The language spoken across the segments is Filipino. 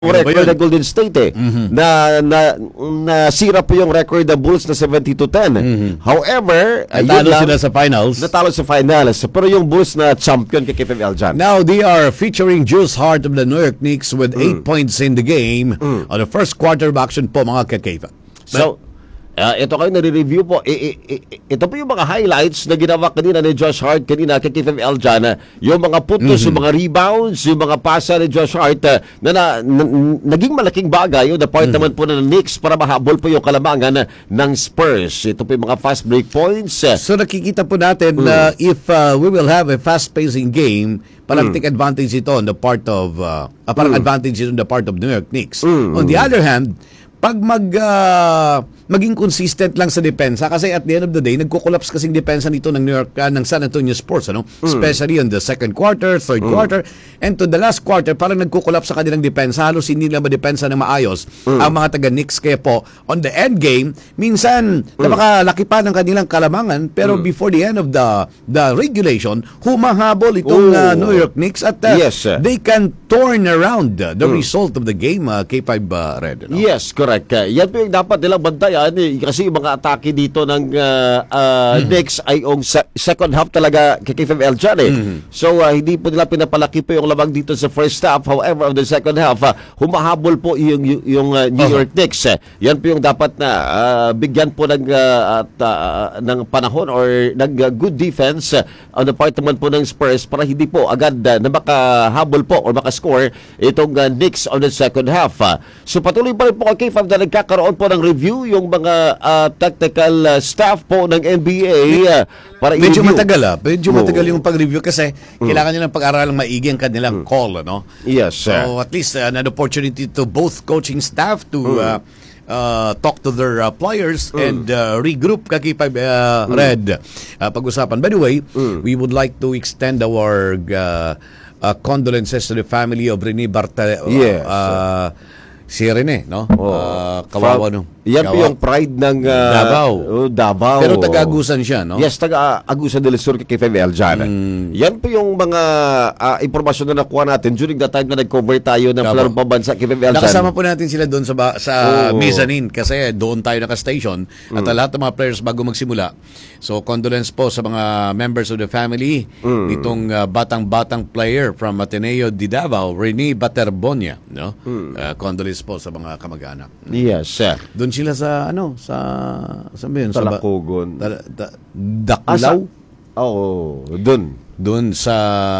record ng Golden State nasira po yung record ng Bulls na 70-10. However, natalo sila sa finals. Natalo sa finals. Pero yung Bulls na champion kay Kevin Eljan. Now they are featuring Juice Hart of the New York Knicks with 8 points in the game on the first quarter of action po mga kakaiba. So, ito kayo nare-review po. Ito po yung mga highlights na ginawa kanina ni Josh Hart, kanina kay Kevin Eljan. Yung mga puntos, yung mga rebounds, yung mga pasa ni Josh Hart na naging malaking bagay yung department po ng Knicks para mahabol po yung kalamangan ng Spurs. Ito po yung mga fast break points. So nakikita po natin na if we will have a fast-pacing game, parang take advantage ito on the part of parang advantage ito on the part of New York Knicks. On the other hand, pag maging consistent lang sa depensa, kasi at the end of the day nagko-collapse kasing depensa nito ng New York ng San Antonio Spurs, especially on the second quarter, third quarter, and to the last quarter parang nagko-collapse sa kanilang depensa, halos hindi nila madepensa ng maayos ang mga taga-Knicks. Kaya po on the end game minsan napakalaki pa ng kanilang kalamangan, pero before the end of the regulation humahabol itong New York Knicks at they can turn around the result of the game, K5 Red. Yes, correct. Yan po yung dapat nilang bantayan kasi yung mga atake dito ng Knicks ay yung second half talaga kay Kevin Eljan So hindi po nila pinapalaki po yung lamang dito sa first half. However, on the second half, humahabol po yung New York Knicks. Yan po yung dapat na bigyan po ng panahon or ng good defense on the part naman po ng Spurs para hindi po agad na makahabol po or makascore itong Knicks on the second half. So patuloy pa rin po kay K5 na nagkakaroon po ng review yung mga technical staff po ng NBA para medyo matagal matagal yung pag-review kasi kailangan nilang pag-aralang maigi ang kanilang call, no? Yes. So at least an opportunity to both coaching staff to talk to their players and regroup K5 Red. Pag-usapan. By the way, we would like to extend our condolences to the family of Rene Barta. Si Rene, no? Kawawa, no? Yan po yung pride ng Davao. Pero taga-Agusan siya, no? Yes, taga-Agusan del Sur kay Kevin Eljan. Yan po yung mga impormasyon na nakuha natin during the time na nag-cover tayo ng larong pambansa kay Kevin Eljan. Nakasama po natin sila doon sa mezzanine kasi doon tayo naka-station at lahat ng mga players bago magsimula. So, condolence po sa mga members of the family nitong batang-batang player from Ateneo de Davao, Rene Baterbonia, no? Condolence po sa mga kamag-anak. Yes, doon sila sa Talacogon. Dakulaw? Doon sa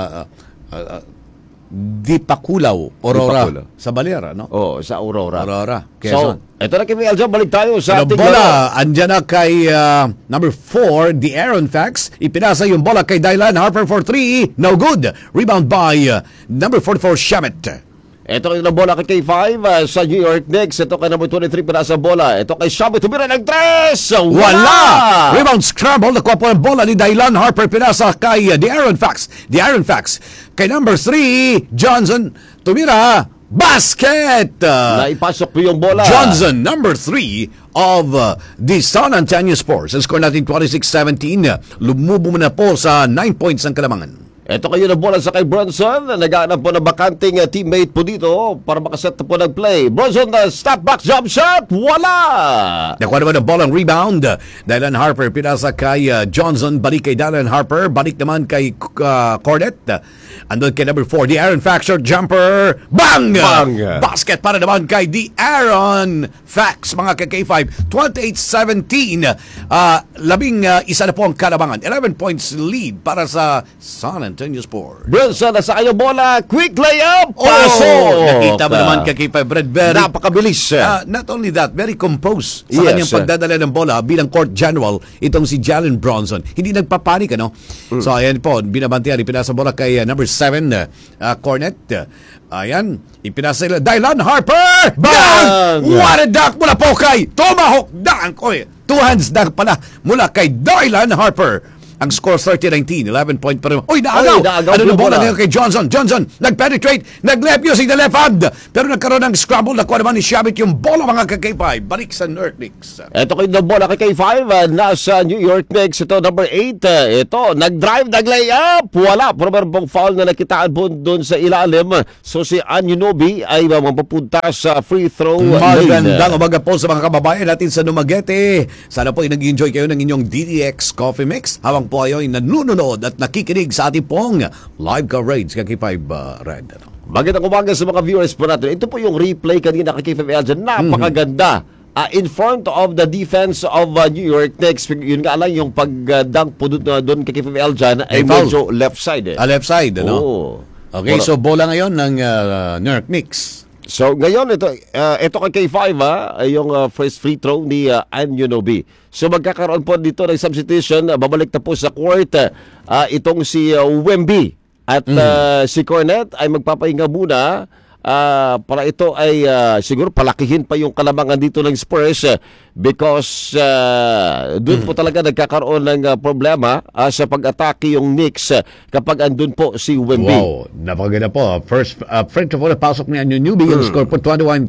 Dipakulaw, Aurora. Sa Baleara, no? Sa Aurora. Quezon. So, ito na kami, Eljan, balik tayo sa ating bola. Andyan na kay number 4, the Aaron Fax. Ipinasa yung bola kay Dylan Harper for 3. No good. Rebound by number 44, Shamet. Ito kayo na bola kay K5 sa New York Knicks. Ito kay number 23 pinasa bola. Ito kay Shamet, tumira ng 3. Wala! Rebound scramble. Nakuha po ng bola ni Dylan Harper. Pinasa kay the Aaron Fax. The Aaron Fax. Kay number 3, Johnson. Tumira. Basket! Naipasok po yung bola. Johnson, number 3 of the San Antonio Spurs. Ang score natin 26-17. Lumubo na po sa 9 points ang kalamangan. Ito kayo na bola sa kay Bronson. Naghahanap po ng bakanting teammate po dito para makaset po ng play. Bronson, step back jump shot. Wala! Nakuha naman ng bola ang rebound. Dylan Harper pinasa kay Johnson. Balik kay Dylan Harper. Balik naman kay Cornet. Andun kay number 4, the Aaron Fax short jumper. Bang! Basket para naman kay the Aaron Fax. Mga K5, 28-17. Isa na po ang kalamangan. 11 points lead para sa San Antonio Spurs. Bronson, nasa kayo bola. Quick layup. Nakita mo naman kay K5 Red. Napakabilis. Not only that, very composed sa kanyang pagdadala ng bola bilang court general itong si Jalen Bronson. Hindi nagpapanik, ano? So, ayan po, binabantiyan, ipinasa bola kay number 7, Cornet. Ayan, ipinasa nila. Dylan Harper! Bang! What a dunk mula po kay Tomahawk dunk. 2 hands dunk pala mula kay Dylan Harper. Ang score 30-19, 11 point pa rin. Uy, naagaw! Uy, naagaw Ano yung na bola bola? ngayon kay Johnson? Johnson, nag-penetrate, nag-left using the left hand. Pero nagkaroon ng scramble, nakuha naman ni Shabit yung bola mga ka-K5. Balik sa North Knicks. Ito kayo ng bola kay K5, nasa New York Knicks. Ito, number 8. Ito, nag-drive, nag-layup. Wala. Pero meron pong foul na nakitaan po doon sa ilalim. So si Anunoby ay mapupunta sa free throw lane. Magandang umaga po sa mga kababayan natin sa Dumaguete. Sana po ay nag-enjoy kayo ng inyong DDX Coffee Mix habang po kayo ay nanonood at nakikinig sa ating pong live coverage kay K5 Red. Magandang umaga sa mga viewers po natin. Ito po yung replay kanina kay K5 dyan. Napakaganda. In front of the defense of New York Knicks. Yun nga lang yung pag-dunk po doon kay K5 dyan ay medyo left side. Left side, ano? Oh. Okay, so bola ngayon ng New York Knicks. So ngayon ito kay K5 yung first free throw ni Anunoby. So magkakaroon po dito ng substitution, babalik na po sa court itong si Wemby at si Cornet ay magpapahinga muna para ito ay siguro palakihin pa yung kalamangan dito ng Spurs because doon po talaga nagkakaroon ng problema sa pag-atake yung Knicks kapag andun po si Wemby. Wow, napakaganda po. First of all, napasok ni Anunoby ang score po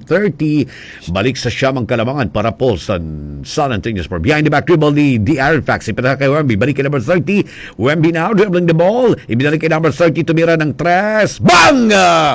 21-30. Balik sa siyam ang kalamangan para po sa San Antonio Spurs. Behind the back dribble ni De'Aaron Fox. Ipataka kay Wemby. Balik kay number 30. Wemby now dribbling the ball. Ibinalik kay number 30. Tumira ng tres. Bang!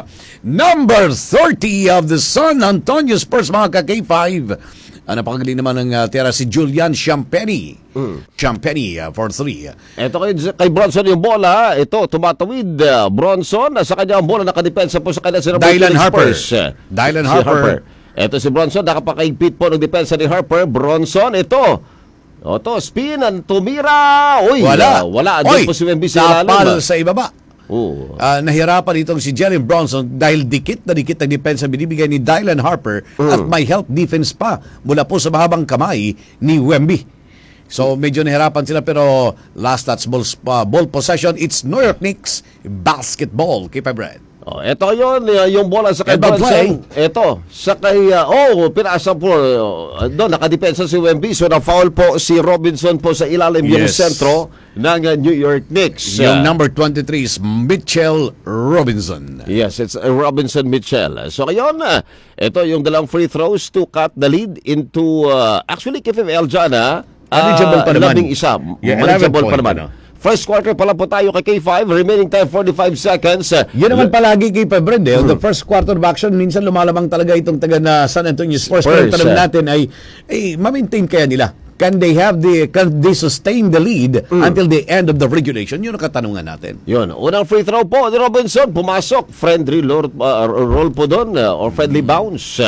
Number 30 of the San Antonio Spurs, mga ka-K5. Napakagaling naman ng tira si Julian Champagny. Champagny for 3. Ito kay Bronson yung bola. Ito, tumatawid Bronson. Sa kanya ang bola, nakadepensa po sa kanya si Dylan Harper. Dylan Harper. Ito si Bronson, nakapakaigpit po ng depensa ni Harper. Bronson, ito, spin, tumira. Uy, wala. Doon po si Wemby sa ilalim. Tapal sa ibaba. Nahirapan itong si Jalen Bronson dahil dikit na depensa binibigay ni Dylan Harper at may help defense pa mula po sa mahabang kamay ni Wemby. So medyo nahirapan sila pero last touch ball possession, it's New York Knicks basketball. Keep it bread. Ito yun, yung bola sa kay Bronson. Ito, sa kay, pinasa po, doon, nakadepensa si Wemby. So, na-foul po si Robinson po sa ilalim yung sentro ng New York Knicks. Yung number 23 is Mitchell Robinson. Yes, it's Robinson Mitchell. So, ngayon, ito yung dalawang free throws to cut the lead into, actually, KFL dyan, manageable pa naman. 11. Manageable pa naman. First quarter pa lang po tayo kay K5. Remaining time 45 seconds. Yun naman palagi kay Brand. The first quarter of action, minsan lumalamang talaga itong taga na San Antonio Spurs. Pero tanong natin ay ma-maintain kaya nila? Can they sustain the lead until the end of the regulation? Yun ang katanungan natin. Yun. Unang free throw po ni Robinson. Pumasok. Friendly roll po doon or friendly bounce.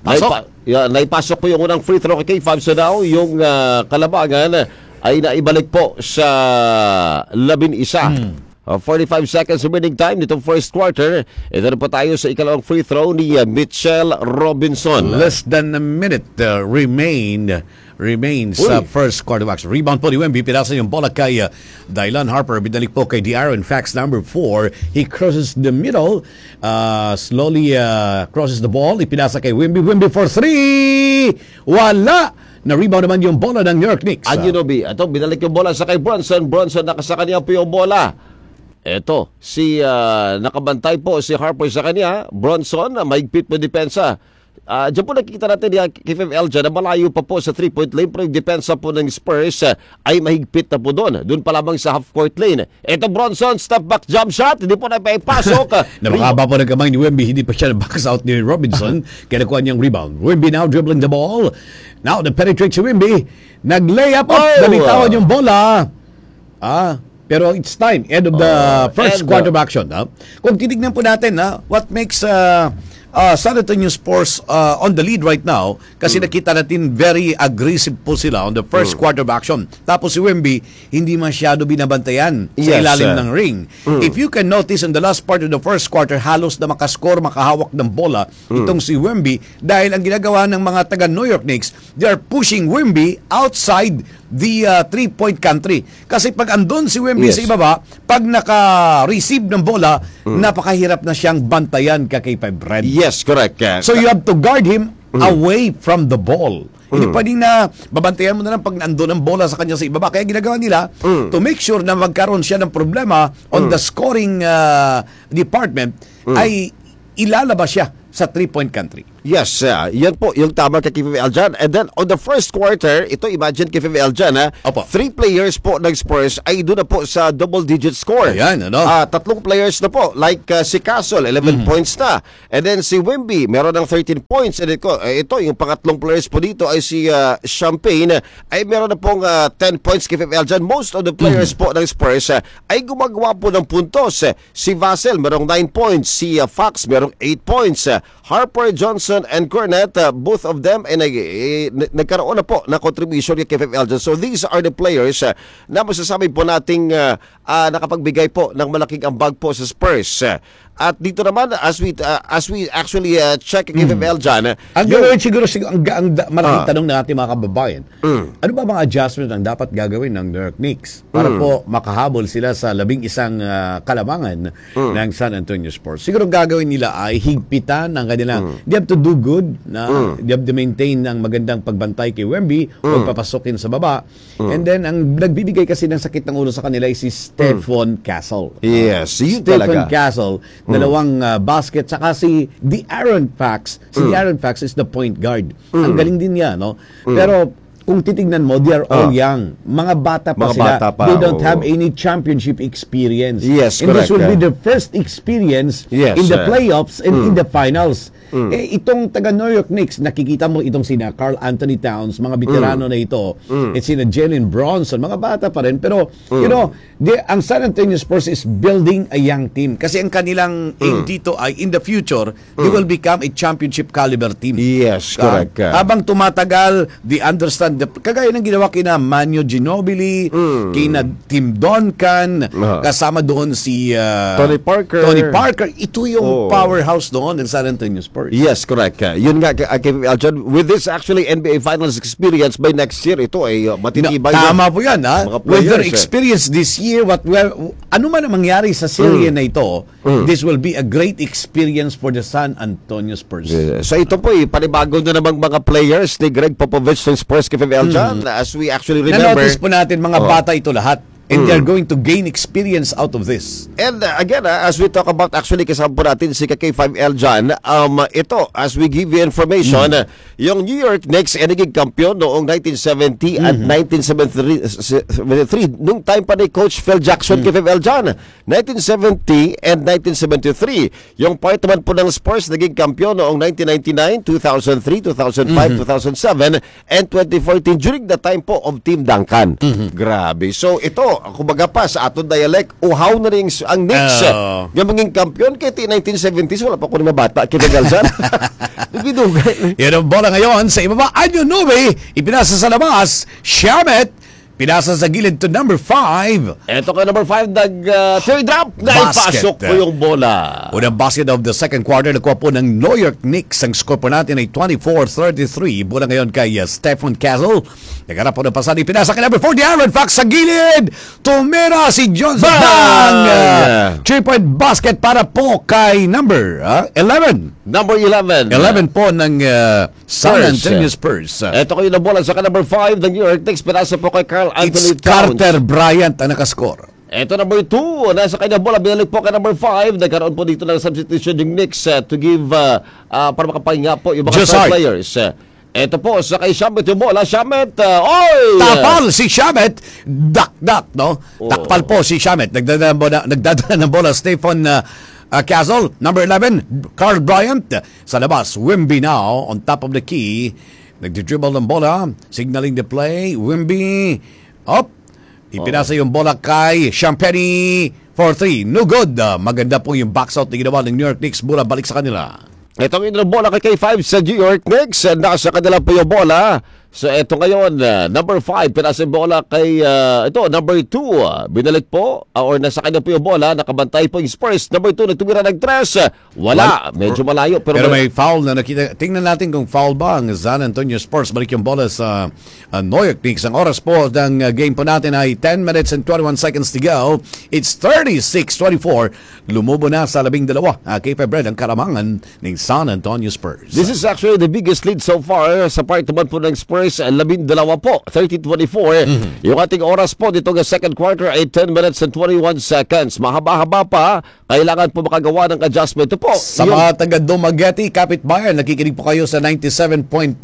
Naipasok po yung unang free throw kay K5. So now, yung kalabangan ay naibalik po sa 11. 45 seconds remaining time nitong first quarter. Ito na po tayo sa ikalawang free throw ni Mitchell Robinson. Less than a minute remains sa first quarter of action. Rebound po ni Wemby. Pinasa yung bola kay Dylan Harper. Bidalik po kay De'Aaron Fox, number 4. He crosses the middle. Slowly crosses the ball. Ipinasa kay Wemby. Wemby for 3! Wala! Na-rebound naman yung bola ng New York Knicks. Anunoby. Ito, binalik yung bola sa kay Bronson. Bronson, nakasa kanya po yung bola. Ito, nakabantay po si Harper sa kanya. Bronson, mahigpit po depensa. Diyan po nakikita natin yung KFL dyan na malayo pa po sa 3-point lane pero yung depensa po ng Spurs ay mahigpit na po doon. Doon pa lamang sa half-court lane. Ito Bronson, step back jump shot. Hindi po na paipasok. Napakaba po ng kamay ni Wemby. Hindi pa siya na-box out ni Robinson. Kaya nakuha niyang rebound. Wemby now dribbling the ball. Now the penetrate si Wemby. Nag-layup up. Nalitawan yung bola. Pero it's time. End of the first quarter of action. Kung titignan po natin, what makes San Antonio Spurs on the lead right now kasi nakita natin very aggressive po sila on the first quarter of action. Tapos si Wemby hindi masyado binabantayan sa ilalim ng ring. If you can notice in the last part of the first quarter, halos na makascore, makahawak ng bola itong si Wemby dahil ang ginagawa ng mga taga New York Knicks, they are pushing Wemby outside the 3-point country. Kasi pag andun si Wemby sa ibaba, pag naka-receive ng bola, napakahirap na siyang bantayan kay Red. Yes, correct. So you have to guard him away from the ball. Hindi pwedeng na babantayan mo na lang pag nandun ang bola sa kanya sa ibaba. Kaya ginagawa nila to make sure na magkaroon siya ng problema on the scoring department ay ilalabas siya sa 3-point country. Yes, yan po yung tama kay KFL dyan. And then, on the first quarter, ito, imagine KFL dyan, Opo. 3 players po ng Spurs ay doon na po sa double-digit score. Ayan, ano? 3 players na po, like si Castle, 11 points na. And then, si Wemby, meron ng 13 points. And ito, yung pangatlong players po dito ay si Champagne, ay meron na pong 10 points KFL dyan. Most of the players po ng Spurs ay gumagawa po ng puntos. Si Vassell, merong 9 points. Si Fox, merong 8 points. Harper, Johnson, and Cornette, both of them ay nagkaroon na po na contribution kay KFL dyan. So these are the players na masasabi po nating nakapagbigay po ng malaking ambag po sa Spurs. At dito naman, as we actually check KFL dyan, Ang gagawin siguro, ang malaking tanong ng ating mga kababayan, ano ba mga adjustment ang dapat gagawin ng New York Knicks para po makahabol sila sa 11 kalamangan ng San Antonio Spurs? Siguro gagawin nila ay higpitan ng kanilang, they have to do good, they have to maintain ng magandang pagbantay kay Wemby, huwag papasokin sa baba. And then, ang nagbibigay kasi ng sakit ng ulo sa kanila ay si Stephon Castle. Yes, yun Stephon talaga. Castle, dalawang basket, saka si De'Aaron Fox. Si De'Aaron Fox is the point guard. Ang galing din niya, no? Pero kung titignan mo, they are all young. Mga bata pa Mga sila. bata pa, They don't have any championship experience. Yes, and this correct, will be the first experience Yes, in the playoffs and in the finals. Itong taga New York Knicks, nakikita mo itong sina Karl Anthony Towns, mga veterano na ito, at sina Jalen Bronson, mga bata pa rin. Pero, you know, ang San Antonio Spurs is building a young team. Kasi ang kanilang aim dito ay, in the future, they will become a championship caliber team. Yes, correct. Habang tumatagal, they understand, kagaya ng ginawa kina Manu Ginobili, kina Tim Duncan, kasama doon si Tony Parker. Ito yung powerhouse doon ng San Antonio Spurs. Yes, correct. Yun nga, Aljon, with this actually NBA Finals experience by next year, ito ay matitibay. Tama po yan, ha? Mga With their players, experience this year, ano man ang mangyari sa serye na ito, this will be a great experience for the San Antonio Spurs. So ito po, panibago na namang mga players ni Greg Popovich ng Spurs KFL Aljon, as we actually remember. Na-notice po natin mga bata ito lahat. And they're going to gain experience out of this. And again, as we talk about actually kasama po natin si K5L John, ito, as we give you information, yung New York Knicks ay naging kampiyon noong 1970 at 1973. Nung time pa ni Coach Phil Jackson, K5L John, 1970 and 1973. Yung part naman po ng Spurs naging kampiyon noong 1999, 2003, 2005, 2007, and 2014 during the time po of Team Duncan. Grabe. So ito, kumbaga pa sa aton dialect, uhaw na rin ang Knicks. Yung maging kampiyon kaya 1970s, wala pa ko na mabata, kinagalsan. Nagidugay. Yan ang bola ngayon sa ibaba. Anunobe, ipinasa sa labas. Shamet, pinasa sa gilid to number 5. Ito ka number 5, third drop. Basket. Naipasok po yung bola. Unang basket of the second quarter, nakuha po ng New York Knicks. Ang score po natin ay 24-33. Bola ngayon kay Stephon Castle. Nagharap po ng pasan, ipinasa kay number 4, De'Aaron Fox sa gilid. Tumira si Johnson. Bang! 3-point basket para po kay number 11. Number 11. 11 po ng San Antonio Spurs. Ito kayo na bola sa number 5 ng New York Knicks. Pinasa po kay Karl Anthony It's Towns. Carter Bryant ang nakascore. Ito number 2, nasa kanya bola, binalik po kay number 5. Nagkaroon po dito ng substitution yung Knicks to give, para makapahinga po yung mga star players. Ito po, sa kay Shamet yung bola. Shamet, oy! Tapal si Shamet, dak-dak, no? Takpal po si Shamet. Nagdadala ng bola, Stephon Castle, number 11, Carl Bryant. Sa labas, Wemby now, on top of the key. Nagdidribble ng bola, signaling the play. Wemby, up. Ipinasa yung bola kay Champagny for 3. No good. Maganda po yung box out na ginawa ng New York Knicks. Bola balik sa kanila. Itong bola kay K5 sa New York Knicks. Nasa kanila po yung bola. So eto ngayon, number 5, pinasa yung bola kay, ito, number 2, binalik po, or nasa kanya po yung bola, nakabantay po yung Spurs. Number 2, nagtumira ng 3, wala, medyo malayo. Pero may foul na nakita. Tingnan natin kung foul ba ang San Antonio Spurs. Balik yung bola sa New York Knicks. Ang oras po ng game po natin ay 10 minutes and 21 seconds to go. It's 36-24. Lumubo na sa 12. Cape Bread ang kalamangan ng San Antonio Spurs. This is actually the biggest lead so far sa part naman po ng Spurs, 12 po, 30-24. Yung ating oras po dito ng second quarter ay 10 minutes and 21 seconds. Mahaba-haba pa, kailangan po makagawa ng adjustment. Ito po. Sa mga taga Dumaguete, kapitbayan, nakikinig po kayo sa 97.5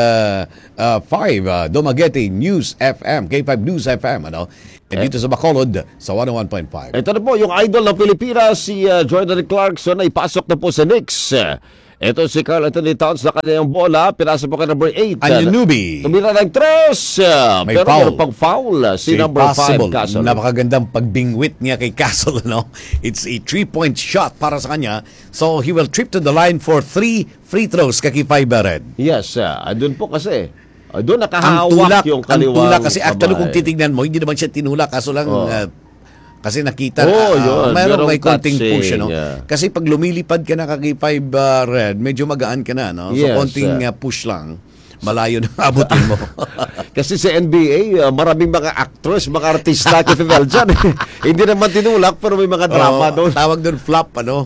Dumaguete News FM, K5 News FM, ano? And dito sa Bacolod, sa 101.5. Ito na po, yung idol ng Pilipinas, si Jordan Clarkson, ay pasok na po sa Knicks. Ito si Karl Anthony Towns na kanyang bola, pinasa po kay number 8. Anunoby. Tumira ng 3. May Pero foul. meron pang foul si number 5, Castle. Napakagandang pagbingwit niya kay Castle, no? It's a 3-point shot para sa kanya. So, he will trip to the line for 3 free throws kay Red. Yes, andun po kasi. Doon nakahawak yung kaliwang. Ang tulak kasi actually babae. kung titignan mo, hindi naman siya tinulak. Kaso lang, kasi nakita yun. mayroong may konting touching, push, no? Kasi pag lumilipad ka na kay Red, medyo magaan ka na, no? So, Yes, konting push lang. Malayo na abutin mo. Kasi sa NBA, maraming mga actors, mga artista kifel dyan. Hindi naman tinulak, pero may mga drama doon. Tawag doon flop, ano?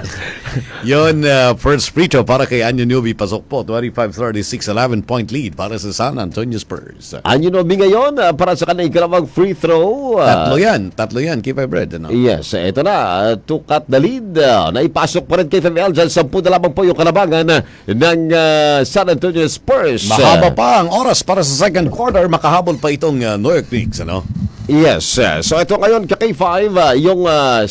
Yun, first free throw para kay Anunoby. Pasok po, 25-36, 11-point lead para sa San Antonio Spurs. Anunoby ngayon, para sa kanyang ikalawang free throw. Tatlo yan, keep my bread, ano? Yes, ito na, to cut the lead. Naipasok pa rin kay FML dyan. 10 na lamang po yung kalabangan ng San Antonio Spurs. Mahaba pa ang oras para sa second quarter. Makahabol pa itong New York Knicks, ano? Yes. So ito ngayon, K5, yung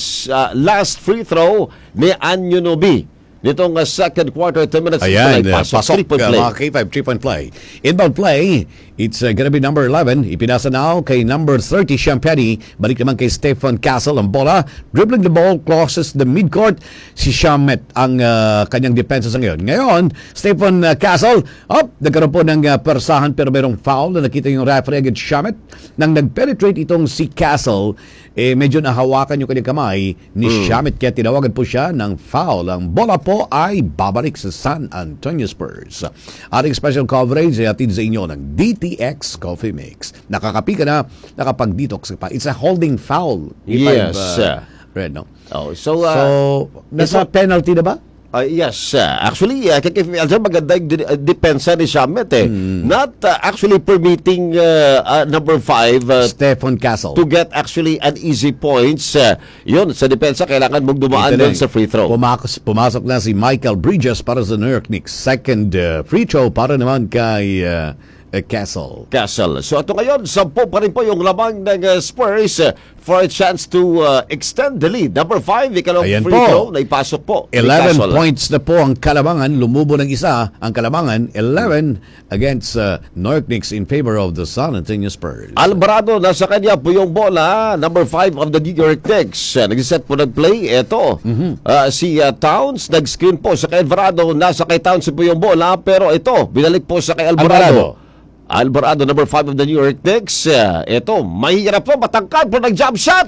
last free throw ni Anunoby. Nitong second quarter, 10 minutes. Ayan, pasok, three-point play. mga K5, 3-point play. Inbound play, it's gonna be number 11. Ipinasa now kay number 30, Champagny. Balik naman kay Stephen Castle ang bola. Dribbling the ball, crosses the midcourt. Si Shamet ang kanyang depensa sa ngayon. Ngayon, Stephen Castle, nagkaroon po ng persahan pero mayroong foul na nakita yung referee against Shamet. Nang nag-penetrate itong si Castle, medyo nahawakan yung kanyang kamay ni Shamet kaya tinawagan po siya ng foul. Ang bola po ay babalik sa San Antonio Spurs. Ating special coverage ay atid sa inyo ng DTX Coffee Mix. Nakakapi ka na, nakapag-detox ka pa. It's a holding foul. Yes. Red, no? So nasa penalty na ba? Yes. Actually, kay FML dyan, maganda yung depensa ni Shamet Not actually permitting number 5 Stephen Castle to get actually an easy points. Yun, sa depensa, kailangan mong dumaan doon sa free throw. Pumasok na si Michael Bridges para sa New York Knicks. Second free throw para naman kay Castle. So ito ngayon, 10 pa rin po yung lamang ng Spurs for a chance to extend the lead. Number 5, ikalawang free throw, naipasok po. 11 points na po ang kalamangan. Lumubo ng isa ang kalamangan. 11 against New York Knicks in favor of the San Antonio Spurs. Alvarado, nasa kanya po yung bola. Number 5 of the New York Knicks. Nag-set po ng play. Ito, si Towns, nag-screen po sa kay Alvarado. Nasa kay Towns po yung bola. Pero ito, binalik po sa kay Alvarado. Number 5 of the New York Knicks. Ito, mahirap po, matangkad po ng jump shot.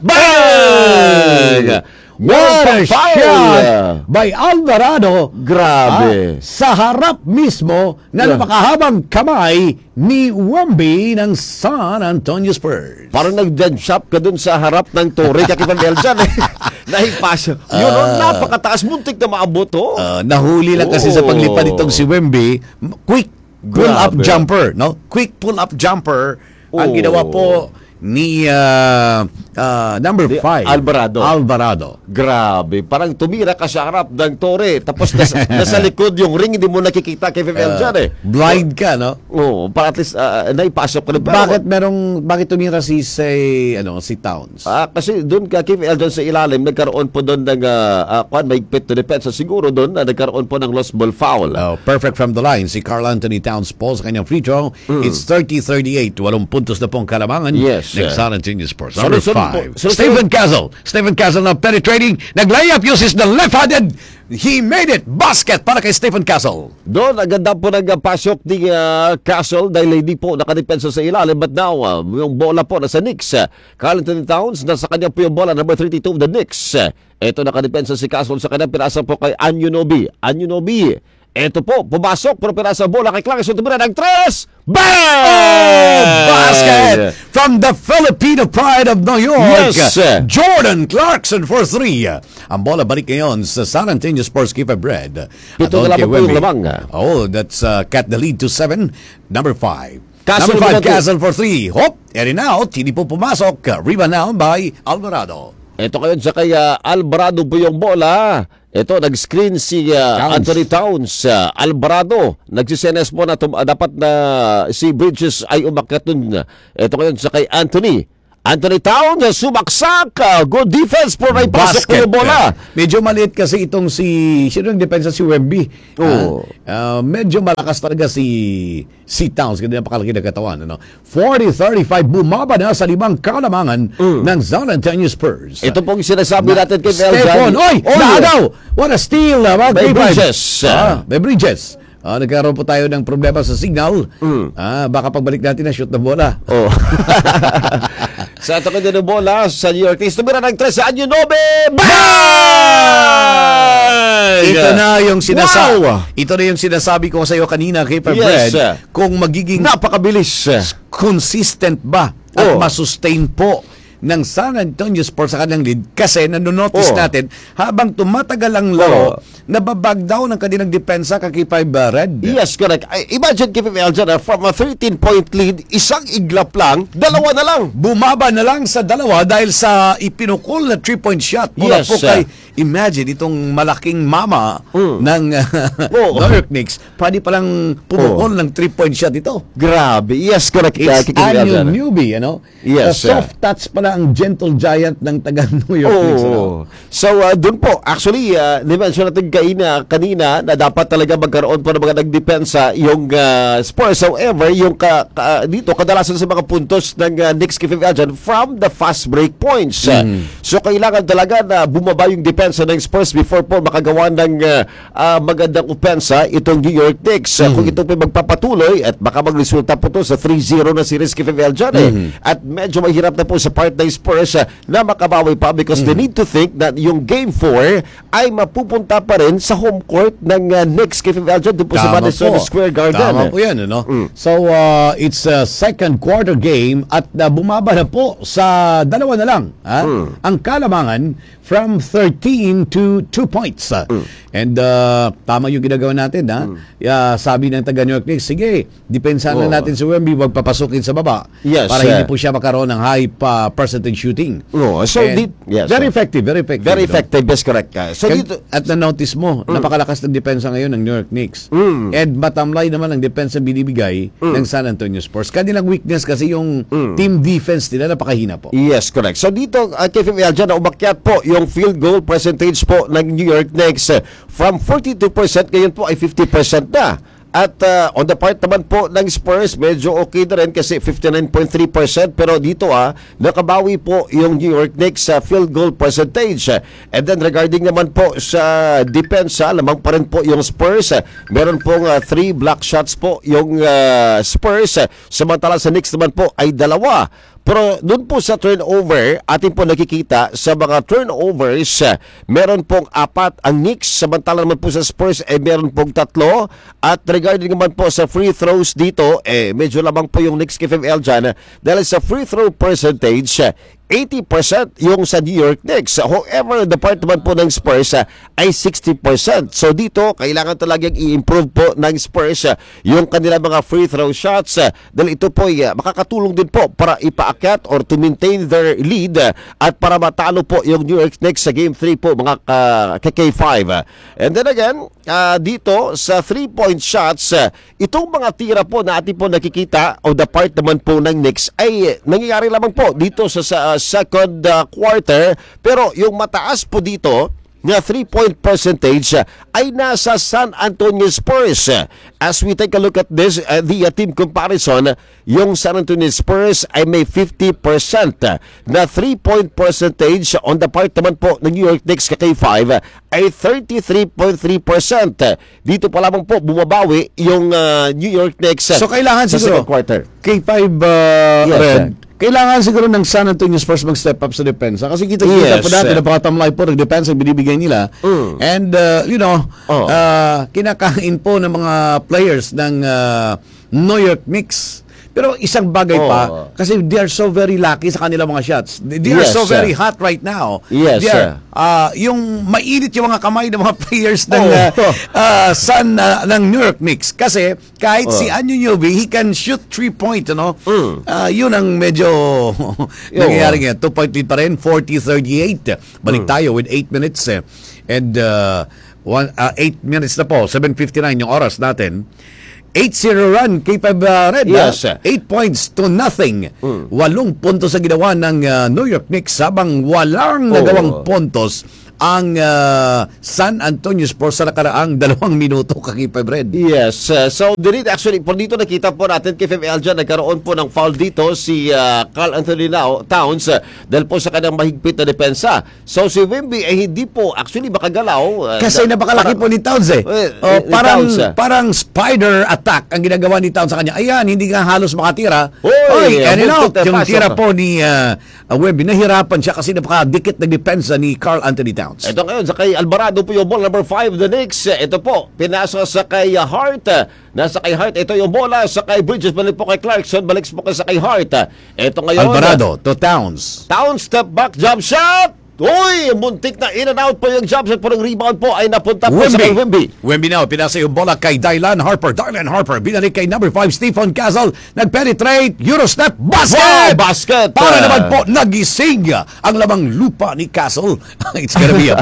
Bang! What a shot by Alvarado. Grabe. Sa harap mismo na napakahabang kamay ni Wemby ng San Antonio Spurs. Parang nag-jump shot ka dun sa harap ng Torre. Kakipagel dyan Nahipasyo. Yun, napakataas. Muntik na maabot nahuli lang kasi sa paglipad itong si Wemby. Quick pull-up jumper, no? Quick pull-up jumper ang ginawa po ni number 5 Alvarado. Grabe, parang tumira ka sa harap ng Torre tapos nasa likod yung ring, hindi mo nakikita kay FML dyan blind ka, no? Oo, para at least naipasok ka na. Bakit tumira si Towns? Kasi doon kay FML dyan sa ilalim, nagkaroon po doon ng maigpit to defense. Siguro doon nagkaroon po ng lost ball foul. Perfect from the line si Karl Anthony Towns po sa kanyang free throw. It's 30-38, 8 puntos na pong kalamangan. Yes. Next San Antonio Spurs. Number 5. 5. sunod-sunod. Stephen Castle na penetrating. Nag-layup, uses the left-handed. He made it. Basket para kay Stephen Castle. Doon, ang ganda po nagpasok ni Castle dahil hindi po nakadepensa sa ilalim. But now, yung bola po nasa Knicks. Karl Anthony Towns, nasa kanya po yung bola, number 32 of the Knicks. Ito nakadepensa si Castle sa kanya, pinasa po kay Anunoby. Ito po, pumasok, pero pinasa bola kay Clarkson, tumira ng 3. Bang! Oh, basket from the Filipino pride of New York. Yes. Jordan Clarkson for 3. Ang bola balik ngayon sa San Antonio Spurs keeper Brad. Pito na lamang po yung lamang. Oh, that's cut the lead to 7. Number 5. Castle Number 5, naman Castle for 3. Hop, and out, hindi po pumasok. Rebound now by Alvarado. Ito kayo sa kay Alvarado po yung bola. Ito, nag-screen si Anthony Towns. Alvarado, nagsisenes po na dapat na si Bridges ay umakyat dun. Ito kayo sa kay Anthony. Anthony Towns, sumaksak. Good defense po na ipasok ko yung bola. Medyo maliit kasi itong sino yung depensa si Wemby. Oo. Medyo malakas talaga si Towns. Ganyan napakalaki na katawan. 40-35, bumaba na sa 5 kalamangan ng San Antonio Spurs. Ito pong sinasabi natin kay Stephon, Eljan. naagaw! What a steal! By Bridges. By Bridges. Nagkaroon po tayo ng problema sa signal. Baka pagbalik natin na shoot na bola. Oh. Sa ito kanya ng bola sa New York Knicks. Tumira ng 3 sa Anunoby. Bang! Ito na yung Wow! Ito na yung sinasabi ko sa iyo kanina kay Yes. Brad, kung magiging Napakabilis. consistent ba at Oh. masustain po ng San Antonio Spurs sa kanilang lead kasi nanonotice Oh. natin habang tumatagal ang laro, nababag down ang kanilang depensa kakipay Red. Yes, correct. Imagine, Kevin Eljan, from a 13-point lead, isang iglap lang, 2 na lang. Bumaba na lang sa 2 dahil sa ipinukol na 3-point shot mula Yes, po kay, imagine, itong malaking mama ng New York Knicks, pwede palang pumukol ng 3-point shot ito. Grabe. Yes, correct. It's Kevin Eljan. newbie, Yes, soft touch pala ang gentle giant ng taga New York Knicks. So, doon po, actually, ni-mention natin kanina na dapat talaga magkaroon po ng mga nagdepensa yung Spurs. However, yung dito, kadalasan sa mga puntos ng Knicks Kevin Eljan from the fast break points. So, kailangan talaga na bumaba yung depensa ng Spurs before po makagawa ng magandang opensa itong New York Knicks. Kung ito po magpapatuloy at baka magresulta po to sa 3-0 na series Kevin Eljan. At medyo mahirap na po sa part ng Spurs na makabawi pa because they need to think that yung Game 4 ay mapupunta pa rin sa home court ng Knicks Kevin Eljan doon po sa Madison Square Garden. Tama po yan, So, it's a second quarter game at bumaba na po sa 2 na lang. Ang kalamangan from 13 to 2 points. And tama yung ginagawa natin. Sabi ng taga New York Knicks, sige, depensahan na natin si Wemby, wag papasukin sa baba. Yes, para hindi po siya makaroon ng high percentage shooting. So, very effective. Very effective, yes, correct. So, dito, at na-notice mo, napakalakas ng depensa ngayon ng New York Knicks. And bottom line naman ang depensa binibigay ng San Antonio Spurs. Kanilang weakness kasi yung team defense nila napakahina po. Yes, correct. So dito, Kevin Eljan, na umakyat po yung field goal percentage po ng New York Knicks from 42%, ngayon po ay 50% na. At on the part naman po ng Spurs, medyo okay na rin kasi 59.3%. Pero dito nakabawi po yung New York Knicks sa field goal percentage. And then regarding naman po sa depensa, lamang pa rin po yung Spurs. Meron pong 3 block shots po yung Spurs. Samantala sa Knicks naman po ay 2. Pero doon po sa turnover, atin po nakikita sa mga turnovers, meron pong 4 ang Knicks, samantala naman po sa Spurs meron pong 3. At regarding naman po sa free throws dito, medyo lamang po yung Knicks Kevin Eljan dahil sa free throw percentage, 80% yung sa New York Knicks. However, the part naman po ng Spurs ay 60%. So dito, kailangan talagang i-improve po ng Spurs yung kanilang mga free throw shots dahil ito po ay makakatulong din po para ipaakyat or to maintain their lead at para matalo po yung New York Knicks sa Game 3 po mga K5. And then again, dito sa 3-point shots, itong mga tira po na ating po nakikita o the part naman po ng Knicks ay nangyayari lamang po dito sa second quarter, pero yung mataas po dito nga 3-point percentage ay nasa San Antonio Spurs. As we take a look at this, the team comparison, yung San Antonio Spurs ay may 50% na 3-point percentage. On the part naman po ng New York Knicks K5 ay 33.3%. Dito pa lamang po bumabawi yung New York Knicks So kailangan sa siguro second quarter. K5 Yes, Red, kailangan siguro ng San Antonio Spurs mag-step up sa depensa. Kasi kita po dati, napakatamlay po ng depensa ang binibigay nila. And, kinakain po ng mga players ng New York Knicks. Pero isang bagay pa, kasi they are so very lucky sa kanilang mga shots. They are so very hot right now. Yes, they are, yung mainit yung mga kamay ng mga players ng ng New York Knicks. Kasi kahit si Anunoby, he can shoot 3-point, yun ang medyo nangyayari ngayon. 2-point lead pa rin, 40-38. Balik tayo with 8 minutes. And 8 minutes na po, 7:59 yung oras natin. 8-0 run, K5 Red. Yes. 8 points to nothing. 8 puntos ang ginawa ng New York Knicks habang walang nagawang puntos ang San Antonio Spurs sa nakaraang 2 minuto, K5 Red. Yes. So, actually, po dito nakita po natin kay FML dyan, nagkaroon po ng foul dito si Karl Anthony Towns dahil po sa kanyang mahigpit na depensa. So, si Wemby ay hindi po actually makagalaw. Kasi napakalaki po ni Towns parang spider attack ang ginagawa ni Towns sa kanya. Ayan, hindi nga halos makatira. Yung tira po ni Wemby, nahirapan siya kasi napakadikit na depensa ni Karl Anthony Towns. Ito ngayon, sa kay Alvarado po yung ball, number 5, the Knicks. Ito po, pinasa sa kay Hart. Nasa kay Hart, ito yung bola. Sa kay Bridges, balik po kay Clarkson, balik po sa kay Hart. Ito ngayon, Alvarado to Towns. Towns, step back, jump shot! Uy, muntik na in and out po yung jump shot, pero yung rebound po ay napunta po sa kay Wemby. Wemby now, pinasa yung bola kay Dylan Harper. Binalik kay number 5, Stephen Castle. Nag-penetrate, Eurostep, basket! Wow, basket! Para naman po, nagising ang lamang lupa ni Castle. It's gonna be a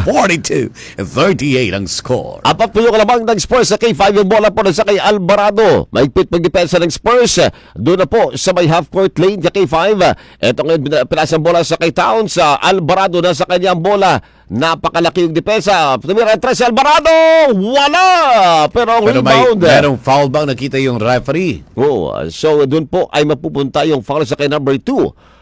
42-38 ang score. Apat po yung lamang ng Spurs sa K5, yung bola po na sa kay Alvarado. Maigpit pagdepensa ng Spurs. Doon na po sa may half-court lane kay K5. Ito ngayon, pinasa ang bola sa kay Towns. Alvarado na sa kanyang bola. Napakalaki yung depensa. Tumira si Alvarado. Wala! Pero rebound. Merong foul bang nakita yung referee? So doon po ay mapupunta yung foul sa kay number 2.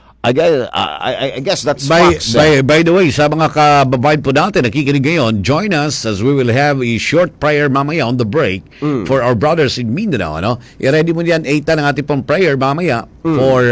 I guess that's Fox. By the way, sa mga kababayan po natin nakikinig ngayon, join us as we will have a short prayer mamaya on the break for our brothers in Mindanao. I-ready mo yan, 8 ng ating pong prayer mamaya for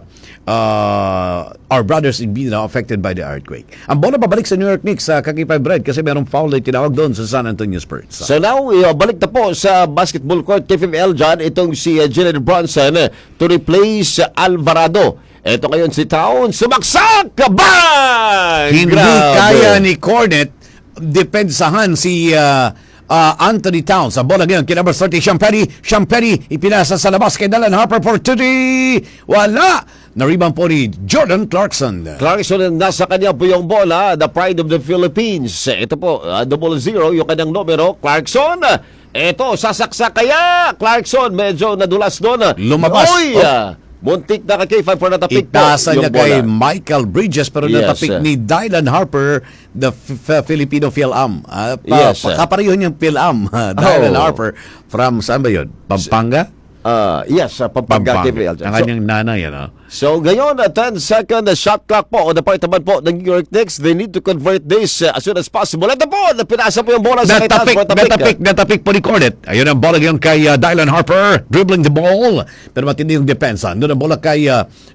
our brothers in Mindanao affected by the earthquake. Ang bola babalik sa New York Knicks sa K5 Red kasi merong foul na tinawag doon sa San Antonio Spurs. So now, balik na po sa basketball court KFML dyan, itong si Jalen Brunson to replace Alvarado. Ito ngayon si Towns, sumaksak! Bang! Hindi kaya ni Cornet depensahan si Anthony Towns. Ang bola ngayon, kinumber 30, Champagny, ipinasa sa labas kay Dylan Harper for 3. Wala! Na-rebound po ni Jordan Clarkson. Clarkson, nasa kanya po yung bola, the pride of the Philippines. Ito po, 0-0, yung kanyang numero, Clarkson. Ito, sasaksak kaya. Clarkson, medyo nadulas doon. Lumabas. Muntik na kay K5 for natapik po itasa niya yung bola kay Michael Bridges pero natapik ni Dylan Harper, the Filipino Phil-Am. Kapareho niyang Phil-Am, Dylan Harper from saan ba yun? Pampanga? Yes, Pampanga. Ang kanyang nanay, So, ngayon, 10-second shot clock po. O the part naman po ng New York Knicks, they need to convert this as soon as possible. Ito po, pinasa po yung bola sa natapik po ni Cornet. Ayun ang bola ngayon kay Dylan Harper, dribbling the ball. Pero matindi yung depensa. Doon ang bola kay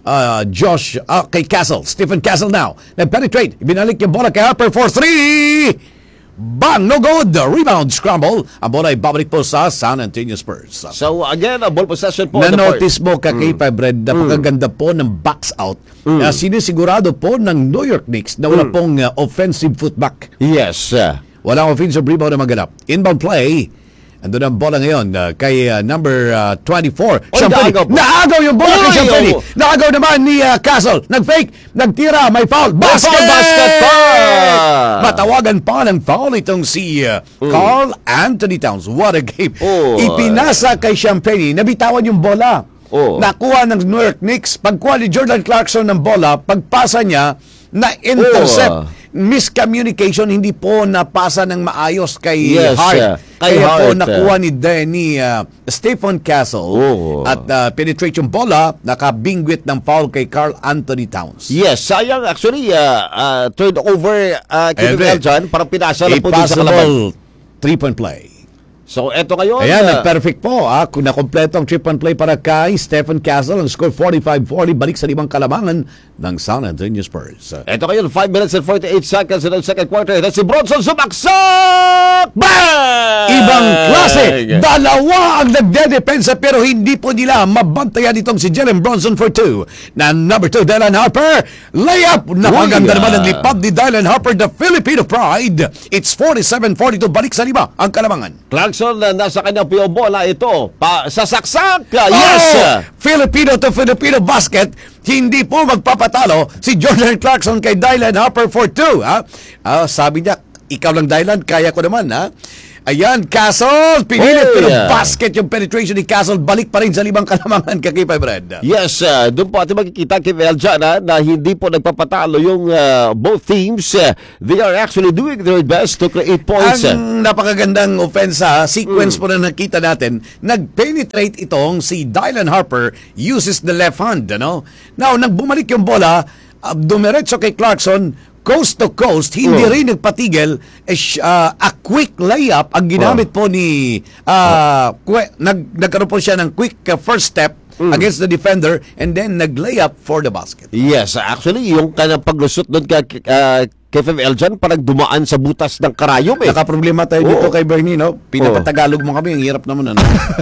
kay Castle, Stephen Castle now. Nag-penetrate, ibinalik yung bola kay Harper for 3. Bang! No good! Rebound scramble. Ang bola ay babalik po sa San Antonio Spurs. So again, a ball possession po. Na-notice mo ka K5 Red, napakaganda po ng box out. Sinisigurado po ng New York Knicks na wala pong offensive footback. Yes. Walang offensive rebound na maganap. Inbound play. Andun ang bola ngayon kay number 24. Champagny. Naagaw yung bola kay Champagny. Naagaw naman ni Castle. Nag-fake. Nagtira. May foul. Basket pa! Matawagan pa ng foul itong si Karl Anthony Towns. What a game. Ipinasa kay Champagny. Nabitawan yung bola. Nakuha ng New York Knicks. Pagkuha ni Jordan Clarkson ng bola, pagpasa niya, na-intercept miscommunication, hindi po napasa ng maayos kay Yes, Hart. kay Kaya po Hart, nakuha ni Stephen Castle at penetration bola, nakabingwit ng foul kay Karl Anthony Towns. Yes, sayang actually turnover KFL dyan, parang pinasa A lang po dun sa kalaban. possible 3-point play. So eto ngayon, Ayan, nag-perfect po. Kung nakompleto ang 3-point play para kay Stephen Castle, ang score 45-40, balik sa limang kalamangan ng San Antonio Spurs. eto ngayon, 5 minutes and 48 seconds in the second quarter. Ito si Bronson sumaksak! Bang! Ibang klase. Dalawa ang nagdedepensa pero hindi po nila mabantayan itong si Jalen Bronson for 2. Na number 2, Dylan Harper. Layup. Napaganda naman ang lipad ni Dylan Harper, the Filipino pride. It's 47-42. Balik sa lima ang kalamangan. Clarkson nasa kanyang piyo bola ito. Sasaksak! Yes! Filipino to Filipino basket. Hindi po magpapatalo si Jordan Clarkson kay Dylan Harper for 2. Sabi niya, ikaw lang Dylan, kaya ko naman. Ayan, Castle, pinilit pero basket yung penetration ni Castle, balik pa rin sa limang kalamangan kay Brad. Yes, doon po ating makikita kay Eljan na hindi po nagpapatalo yung both teams. They are actually doing their best to create points. Ang napakagandang offensa, sequence po na nakita natin, nag-penetrate itong si Dylan Harper, uses the left hand. Now, nang bumalik yung bola, dumiretso kay Clarkson, coast to coast, hindi rin nagpatigil. A quick layup ang ginamit po ni nagkaroon po siya ng quick first step against the defender and then nag-layup for the basket. Yes, actually, yung kanyang paglusot doon kay Eljan, parang dumaan sa butas ng karayom Nakaproblema tayo dito kay Bernie, no? Pinapatagalog mo kami, ang hirap naman.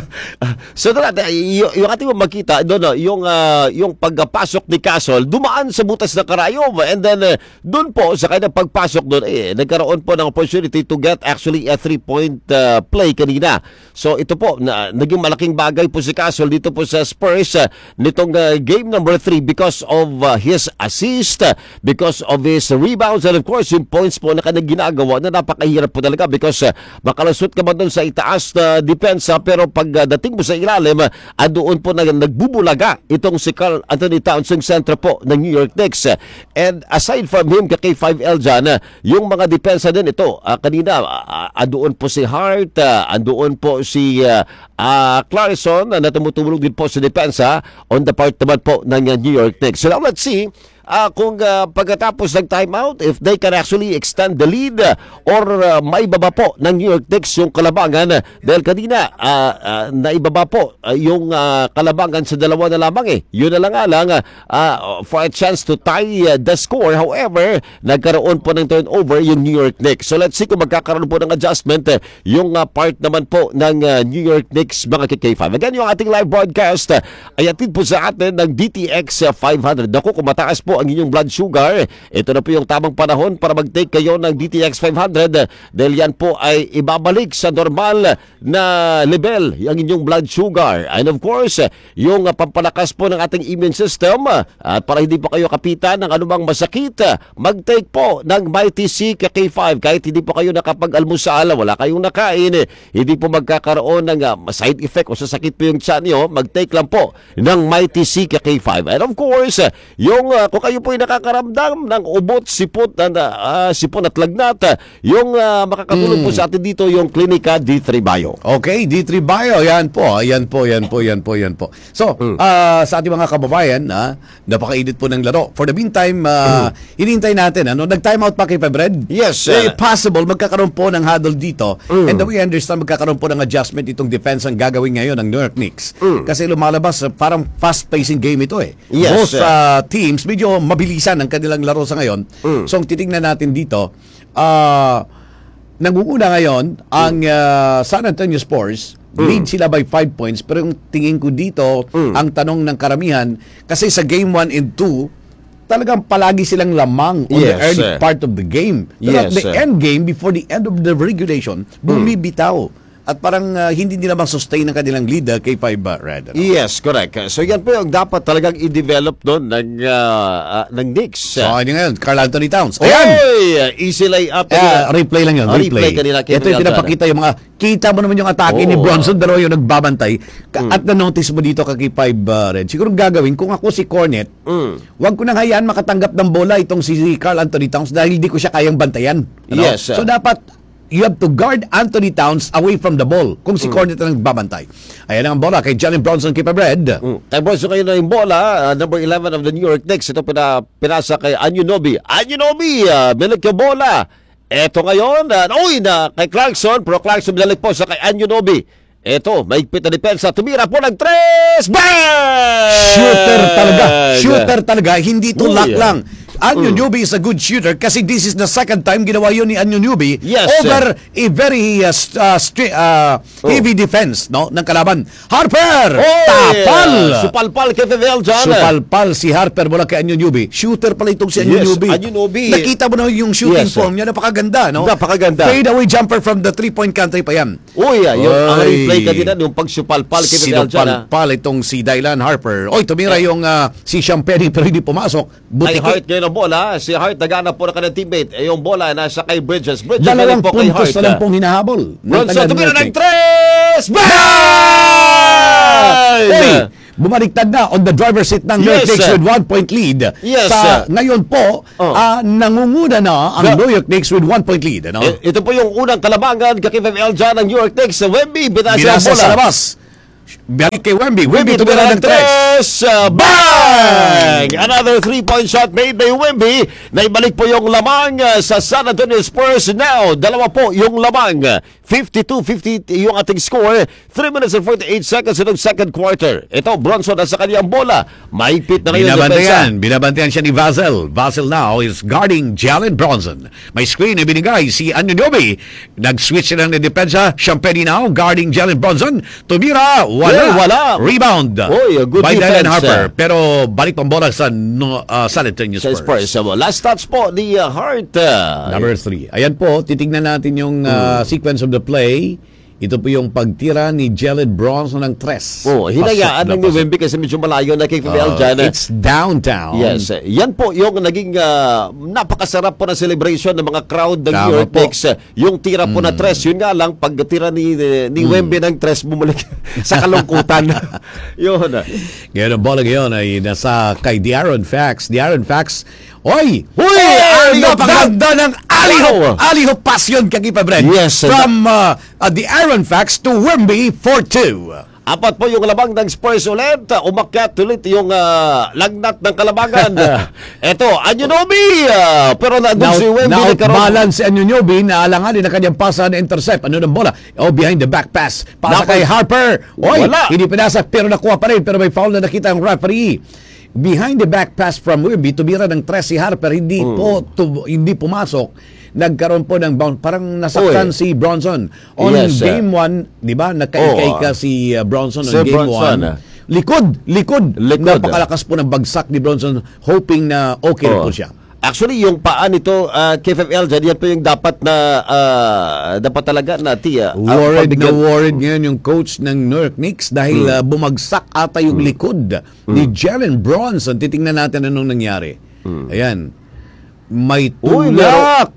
So, yung ating makita doon, yung pagpasok ni Castle, dumaan sa butas ng karayom. And then, doon po, sa kanyang pagpasok doon, nagkaroon po ng opportunity to get actually a 3-point play kanina. So, ito po, naging malaking bagay po si Castle dito po sa Spurs nitong game number 3 because of his assist, because of his rebounds, and of course, yung points po na kanyang ginagawa na napakahirap po talaga because makalusot ka ba doon sa itaas na depensa pero pagdating mo sa ilalim, doon po nagbubulaga itong si Karl Anthony Towns, yung center po ng New York Knicks. And aside from him, kay 5L dyan, yung mga depensa din ito, kanina, doon po si Hart, doon po si Clarkson na tumutulong din po sa depensa on the part naman po ng New York Knicks. So now let's see kung pagkatapos ng timeout, if they can actually extend the lead or maibaba po ng New York Knicks yung kalabangan dahil kanina naibaba po yung kalabangan sa 2 na lamang Yun na lang for a chance to tie the score. However, nagkaroon po ng turnover yung New York Knicks. So let's see kung magkakaroon po ng adjustment yung part naman po ng New York Knicks, mga K5. Again, yung ating live broadcast ay atid po sa atin ng DTX 500. Naku, kung mataas po ang inyong blood sugar, ito na po yung tamang panahon para mag-take kayo ng DTX 500 dahil yan po ay ibabalik sa normal na level ang inyong blood sugar. And of course, yung pampalakas po ng ating immune system at para hindi po kayo kapitan ng anumang masakit, mag-take po ng Mighty C K5 kahit hindi po kayo nakapag-almusal, wala kayong nakain, hindi po magkakaroon ng side effect o sasakit po yung tiyan nyo, mag-take lang po ng Mighty C K5. And of course, yung kung kayo po ay nakakaramdam ng ubot, sipot at lagnat, yung makakatulong po sa atin dito yung Klinika D3 Bio. Okay, D3 Bio, yan po. So, sa ating mga kababayan, napakainit po ng laro. For the meantime, hinihintay natin, nag-timeout pa kay Febred? Yes. Possible, magkakaroon po ng huddle dito. And we understand, magkakaroon po ng adjustment itong defense ang gagawin ngayon ng New York Knicks. Kasi lumalabas, parang fast-pacing game ito Yes. Both teams, medyo mabilisan ang kanilang laro sa ngayon. So, ang titingnan natin dito, nangunguna ngayon ang San Antonio Spurs. Lead sila by 5 points. Pero yung tingin ko dito, ang tanong ng karamihan, kasi sa game 1 and 2, talagang palagi silang lamang on the early part of the game. Pero at the end game, before the end of the regulation, bumibitaw at parang hindi nila ma-sustain ang kanilang lead kay 5 Red. Ano? Yes, correct. So yan po yung dapat talagang i-develop doon ng Knicks. So, ano ngayon? Karl Anthony Towns. Ayan! Oy! Easy layup. Replay lang yun. Replay kanila. Ito yung pinapakita yung mga, kita mo naman yung atake ni Bronson, dalawa yung nagbabantay. At na-notice mo dito kay 5 Red. Siguro gagawin, kung ako si Cornet, wag ko nang hayaan makatanggap ng bola itong si Karl Anthony Towns dahil hindi ko siya kayang bantayan. Ano? Yes. So dapat, you have to guard Anthony Towns away from the ball kung si Cornet ang nagbabantay. Ayan ang bola kay Jalen Bronson, Keeper Red. Kay Bronson kayo na yung bola, number 11 of the New York Knicks. Ito pinasa kay Anunoby. Bilik yung bola. Ito ngayon, kay Clarkson. Pero Clarkson binalik po sa kay Anunoby. Ito, mahigpit na depensa. Tumira po ng 3. Bang! Shooter talaga. Hindi to luck lang. Anunoby is a good shooter kasi this is the second time ginawa yun ni Anunoby over a very heavy defense ng kalaban. Harper! Tapal! Supalpal kay Favel John. Supalpal si Harper mula kay Anunoby. Shooter pala itong si Anunoby. Nakita mo na yung shooting form niya. Napakaganda, no? Napakaganda. Fade away jumper from the 3-point country pa yan. Yung ang replay kanina, yung pagsupalpal kay Favel John. Sinupalpal itong si Dylan Harper. Tumira yung si Champagne pero hindi pumasok. Buti Hart ngayon ang bola. Si Hart naghanap po na kanyang teammate. Yung bola nasa kay Bridges. 2 puntos na lang pong hinahabol. Bronson tumira ng 3. Bang! Bumaliktad na on the driver's seat ng New York Knicks with 1-point lead. Ngayon po, nangunguna na ang New York Knicks with 1-point lead. Ano? Ito po yung unang kalabangan kay Elja ng New York Knicks. Wemby, binasa sa labas. Balik kay Wemby. Wemby tumira ng 3. Bang! Another 3-point shot made by Wemby. Naibalik po yung lamang sa San Antonio Spurs. Now, dalawa po yung lamang. 52-50 yung ating score. 3 minutes and 48 seconds in the second quarter. Ito, Bronson nasa kanyang bola. Mahigpit na ngayon. Binabantayan siya ni Vassell. Vassell now is guarding Jalen Bronson. May screen na binigay si Anunoby. Nag-switch lang na depensa. Champagne now guarding Jalen Bronson. Tumira. Wala. Rebound by Dylan Harper. Pero balik pang bola sa San Antonio Spurs. Last touch po ni Hart. Number 3. Ayan po, titignan natin yung sequence of the play. Ito po yung pagtira ni Jalen Bronson ng 3. Hinayaan ng Wemby kasi medyo malayo na kay Favel dyan. It's downtown. Yes. Yan po yung naging napakasarap po na celebration ng mga crowd ng New York Knicks. Yung tira po na 3. Yun nga lang, pag tira ni Wemby ng 3, bumalik sa kalungkutan. Yun. Ngayon ang bola ngayon ay nasa kay De'Aaron Fox. De'Aaron Fox, napakaganda ng alley-hoop pass yun kay Pabred. Yes. From De'Aaron Fox to Wemby for 2. Apat po yung labang ng Spurs ulit. Umakyat ulit yung lagnat ng kalabangan. Eto, Anunoby. Pero nandun si Wemby. Balance si Anunoby na alanganin na kanyang pasa na intercept. Ano ng bola? Behind the back pass. Pasa kay Harper. Hindi pinasa pero nakuha pa rin. Pero may foul na nakita ang referee. Behind the back pass from Wemby, tumira ng 3 si Harper. Hindi pumasok. Nagkaroon po ng bounce. Parang nasaktan si Bronson. On game 1, di ba? Nakaikay ka si Bronson on game 1. Likod. Napakalakas po ng bagsak ni Bronson, hoping na okay po siya. Actually, yung paa nito, KFL, yan po yung dapat talaga na worried ngayon yung coach ng New York Knicks dahil bumagsak ata yung likod ni Jalen Bronson. Titingnan natin anong nangyari. Ayan. May tulak.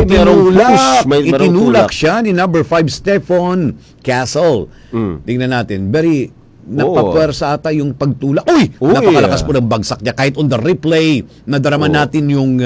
Itinulak siya ni number 5 Stephon Castle. Tingnan natin. Very napapwersa ata yung pagtulak. Napakalakas po ng bagsak niya. Kahit on the replay, nadarama natin yung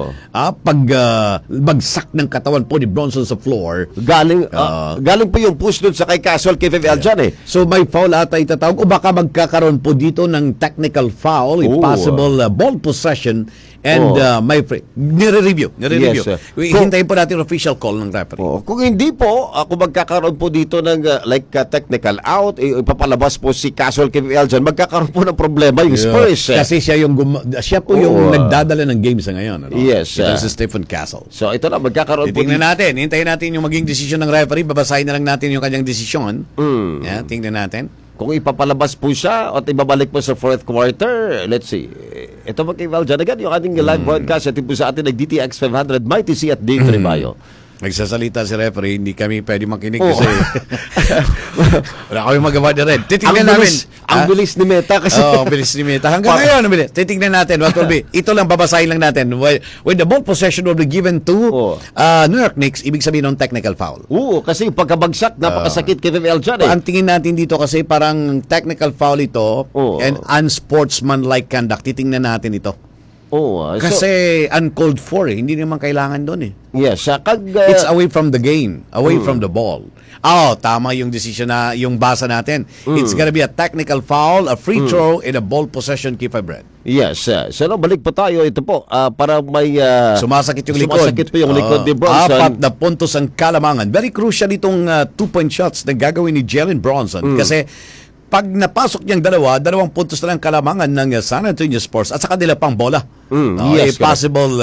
pagbagsak ng katawan po ni Bronson sa floor. Galing po yung push doon sa kay Castle KFL dyan So may foul ata itatawag o baka magkakaroon po dito ng technical foul, possible ball possession. And nire-review. Yes, hintayin po natin official call ng referee. Kung hindi po, kung magkakaroon po dito ng technical out, ipapalabas po si Castle KFL dyan, magkakaroon po ng problema yung Spurs. Kasi siya po yung nagdadala ng games ngayon. Ano? Yes. Ito si Stephen Castle. So ito na, magkakaroon po. Tingnan natin. Hintayin natin yung maging desisyon ng referee. Babasahin na lang natin yung kanyang desisyon. Tingnan natin. Kung ipapalabas po siya at ibabalik po sa fourth quarter, let's see. Ito mag-eval dyan agad yung ating live broadcast. Ito po sa atin nag-DTX 500 Mighty C at Dave Tribayo. Nagsasalita si referee, hindi kami pwede makinig Oo. kasi wala kami magawa na rin. Titignan Ang namin. bilis ni Meta kasi. Oo, ang bilis ni Meta. Hanggang ngayon, ang bilis. Titignan natin what will be. Ito lang, babasahin lang natin. When the ball possession will be given to Oo. New York Knicks, ibig sabihin ng technical foul. Oo, kasi yung pagkabagsak, napakasakit kay FML dyan Ang tingin natin dito kasi parang technical foul ito Oo. and unsportsmanlike conduct. Titingnan natin ito. Oo. Kasi uncalled for hindi naman kailangan doon eh. Yes, It's away from the game, away from the ball. Tama yung decision na yung basa natin. It's gonna be a technical foul, a free throw, and a ball possession keep Brad. Yes. So, balik pa tayo. Ito po, para may... Sumasakit yung likod. Sumasakit po yung likod ni Bronson. 4 na puntos ang kalamangan. Very crucial itong 2-point shots na gagawin ni Jalen Bronson. Kasi pag napasok niyang 2 puntos na lang kalamangan ng San Antonio Spurs at sa kanila pang bola. Yes, possible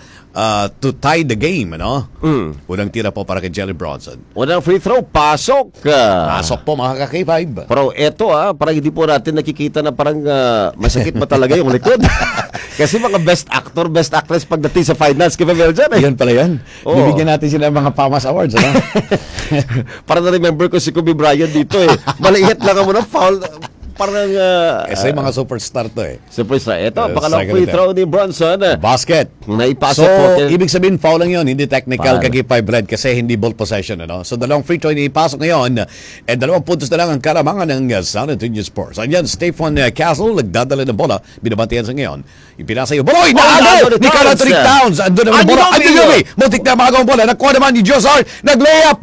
to tie the game, ano? Unang tira po para kay Jalen Bronson. Unang free throw, pasok. Pasok po mga ka-K5. Pero eto parang hindi po natin nakikita na parang masakit pa talaga yung likod. Kasi mga best actor, best actress pagdating sa finals kay FML dyan eh. Yan pala yan. Oo. Bibigyan natin sila ng mga PAMAS Awards, ano? Parang na-remember ko si Kobe Bryant dito eh. Maliit lang ang muna foul. Parang... Kasi mga superstar to eh. Superstar. Ito, Yes, pangalawang second free attempt. throw ni Bronson. Basket. Naipasok So, po. ibig sabihin, foul lang yun. Hindi technical Foul. kay K5 Red kasi hindi ball possession. Ano? So, dalawang free throw ipasok ngayon. And 2 puntos na lang ang kalamangan ng San Antonio Spurs. Ayan, Stephen Castle, nagdadala ng bola. Binabantayan sa ngayon. Yung pinasa yung bola. Oy, naagaw! Ni Carl Anthony Towns. Andun naman yung bola. Andun yung muntik na magaw ang bola. Nakuha naman ni Josart. Nag-layup.